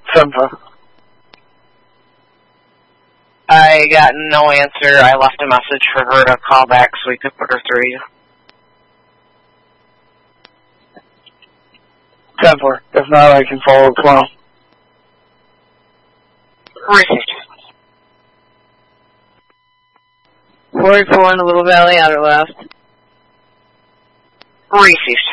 10-4. I got no answer. I left a message for her to call back so we could put her through you. 10-4. If not, I can follow tomorrow. Received. 44 in the Little Valley Outer left. Received.